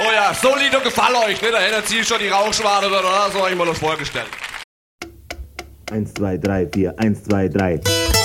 Oh ja, so Lieder gefallen euch, ne? Da hätte sie schon die Rauchschwade oder so, habe ich mir das vorgestellt. 1, 2, 3, 4, 1, 2, 3.